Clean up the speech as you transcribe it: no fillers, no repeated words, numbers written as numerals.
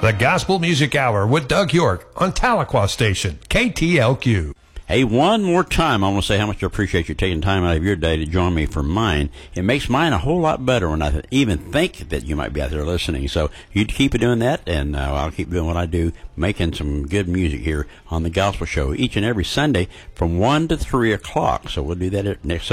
The Gospel Music Hour with Doug York on Tahlequah Station, KTLQ. Hey, one more time, I want to say how much I appreciate you taking time out of your day to join me for mine. It makes mine a whole lot better when I even think that you might be out there listening. So you keep doing that, and I'll keep doing what I do, making some good music here on The Gospel Show each and every Sunday from 1 to 3 o'clock. So we'll do that next